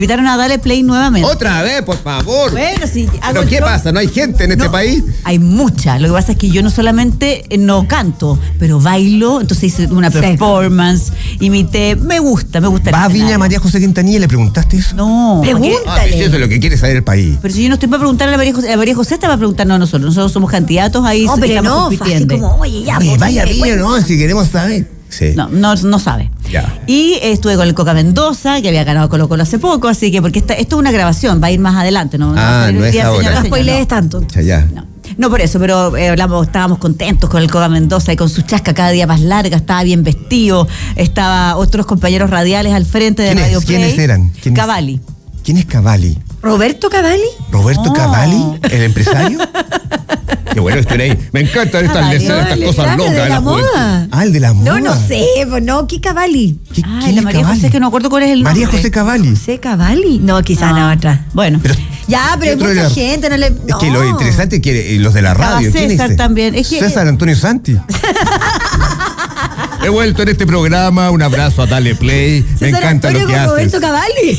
invitaron a darle play nuevamente. Otra vez, por favor. Bueno, sí. ¿Pero qué pasa? ¿No hay gente en este país? Hay mucha. Lo que pasa es que yo no solamente no canto, pero bailo. Entonces hice una performance, imité. Me gusta. ¿Va a Viña María José Quintanilla y le preguntaste eso? No. Pregúntale. Eso es lo que quiere saber el país. Pero si yo no estoy para preguntarle a María José. A María José está para preguntarnos a nosotros. Nosotros somos candidatos ahí. No, pero estamos no, compitiendo. así como, oye, ya. Vaya Viña, no, si queremos saber. Sí. No sabe. Ya. Y estuve con el Coca Mendoza, que había ganado Colo Colo hace poco, así que, porque esto es una grabación, va a ir más adelante, ¿no? No es ahora. No spoilees tanto. Ya. No, por eso, pero estábamos contentos con el Coca Mendoza y con su chasca cada día más larga, estaba bien vestido, estaba otros compañeros radiales al frente de Radio Play. ¿Quiénes eran? Cavalli. ¿ Quién es Cavalli? ¿Roberto Cavalli? ¿Roberto Cavalli? ¿El empresario? Qué bueno que estén ahí. Me encantan estas cosas locas de la moda. El de la moda. No sé, pues no, ¿qué Cavalli? ¿Quién es María José? Que no acuerdo cuál es el nombre. María José Cavalli. ¿José Cavalli? No, quizás la otra. Bueno. Pero hay mucha gente, no le... Es que lo interesante es que los de la radio, ¿quién César es? También. César Antonio Santi. He vuelto en este programa, un abrazo a Dale Play. Me encanta lo que haces. Roberto Cavalli.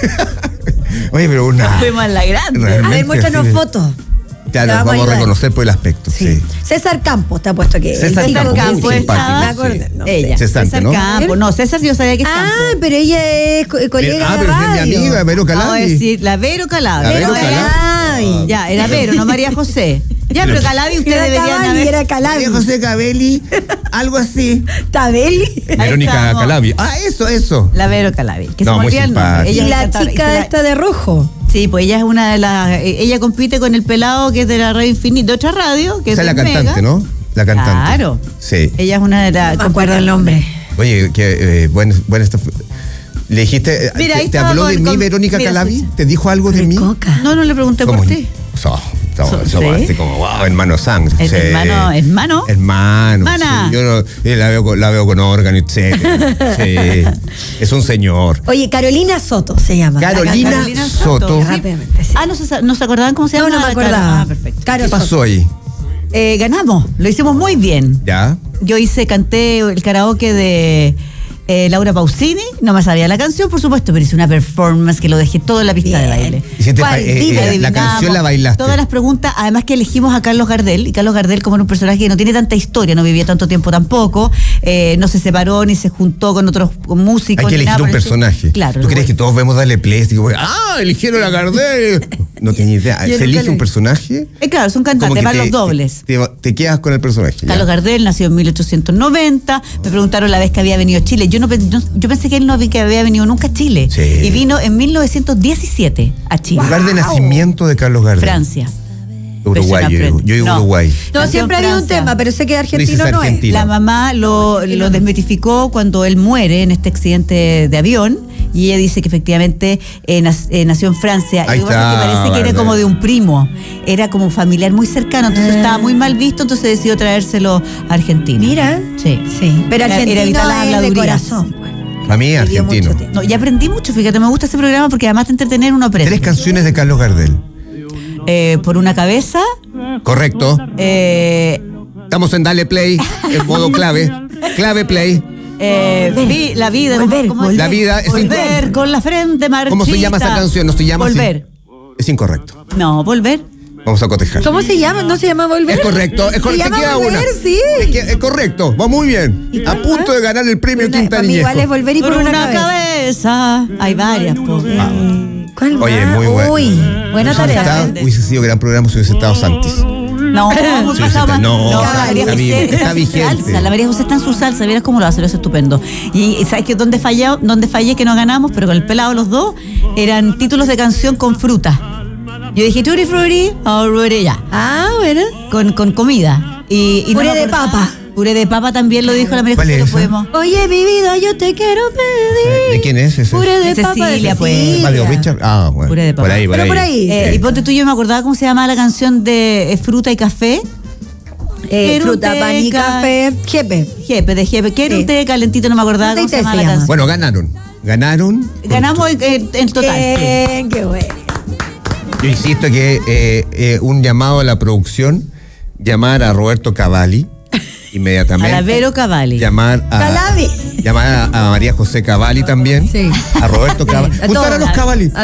Oye, pero fuimos a la grande. A ver, muéstranos fotos. Ya nos vamos a reconocer por el aspecto. Sí. César Campos, te ha puesto que. César Campos estaba. Me acordé. Ella. César Campos. No, César yo sabía que es Campos. Pero ella es colega de pero es mi radio. amiga, Vero Calabi. No, decir, la Vero Calabi. Ya, era Vero, no María José. Ya, pero Calabi ustedes deberían haber. Era Calabi. María José Cabelli, algo así. Tabelli. Verónica Calabi. Eso. La Vero Calabi. Que no, se me muy olvida el nombre. Y la chica esta de rojo. Sí, pues ella es una de las... Ella compite con el pelado que es de la Radio Infinita, de otra radio, que es la cantante, Mega. ¿no? La cantante. Claro. Sí. Ella es una de las... No me acuerdo el nombre. Oye, bueno, esto fue... ¿Le dijiste, mira, te habló de mí, Verónica Calabi? Escucha. ¿Te dijo algo de mí? Coca. No le pregunté por ti. Eso así como, wow, hermano sangre. ¿El hermano? Hermano. Mana. Sí, yo la veo con órgano, etcétera. Sí. Es un señor. Oye, Carolina Soto se llama. Carolina Soto. Sí. Rápidamente, sí. ¿no se acordaban cómo se llama? No me acordaba. Perfecto. ¿Qué pasó ahí? Ganamos, lo hicimos muy bien. ¿Ya? Yo canté el karaoke de Laura Pausini, no me sabía la canción, por supuesto, pero hice una performance que lo dejé todo en la pista de baile. La canción la bailaste. Todas las preguntas, además que elegimos a Carlos Gardel, y Carlos Gardel como era un personaje que no tiene tanta historia, no vivía tanto tiempo tampoco, no se separó ni se juntó con otros músicos. Hay que elegir un personaje. Claro. ¿Tú crees que todos vemos Dale Play? Digo, eligieron a Gardel. No tenía idea. ¿Se elige un personaje? Claro, son cantantes, van los dobles. Te quedas con el personaje. Carlos Gardel nació en 1890. Me preguntaron la vez que había venido a Chile. Yo pensé que él no había venido nunca a Chile. Sí. Y vino en 1917 a Chile. ¿Lugar de nacimiento de Carlos Gardel? Francia. Uruguay, yo digo Uruguay. No, siempre había un tema, pero sé que argentino no es. La mamá lo desmitificó cuando él muere en este accidente de avión. Y ella dice que efectivamente nació en Francia. Ahí y lo que pasa es que parece que era como de un primo. Era como un familiar muy cercano. Entonces estaba muy mal visto. Entonces decidió traérselo a Argentina. Mira. Sí. Pero argentino era es de corazón. Para mí, argentino. No, y aprendí mucho, fíjate, me gusta ese programa porque además de entretener uno aprende. 3 canciones de Carlos Gardel. Por una cabeza. Correcto. Estamos en Dale Play, en modo clave. Clave Play. La vida. Volver. La vida es volver con la frente marchita. ¿Cómo se llama esa canción? ¿No se llama Volver. Así? Es incorrecto. No, volver. Vamos a cotejar. ¿Cómo se llama? ¿No se llama Volver? Es correcto. Se llama te queda Volver, una. sí. Es correcto. Va muy bien. A punto de ganar el premio Quintanilla. Igual es Volver y por una cabeza. Hay varias. ¿Cuál? Oye, muy bueno. Uy, buena tarea. Hubiese sido gran programa si hubiese estado Santis. No, está vigente. La María José está en su salsa, vieras cómo lo hace, lo hace estupendo. Y ¿sabes qué? Donde fallé que no ganamos, pero con el pelado los dos, eran títulos de canción con fruta. Yo dije, tutti frutti, already ya. Bueno. Con comida. Y puré de papa. Puré de papa también lo dijo la María José, lo podemos. Oye, mi vida, yo te quiero pedir. ¿De quién es ese? Puré de papa. Cecilia, pues. Mario Richard. Bueno. Puré de papa. Por ahí. Y ponte tú, yo me acordaba cómo se llamaba la canción de Fruta y Café. Fruta, pan y café. Jepe. De Jepe. Que era un té calentito, no me acordaba cómo se llamaba la canción. Bueno, ganaron. Ganamos en total. Qué bueno. Yo insisto que un llamado a la producción, llamar a Roberto Cavalli inmediatamente. A la Vero Cavalli. Llamar Calabi. a María José Cavalli también. Sí. A Roberto Cavalli. A Juntar a todos. los Cavalli.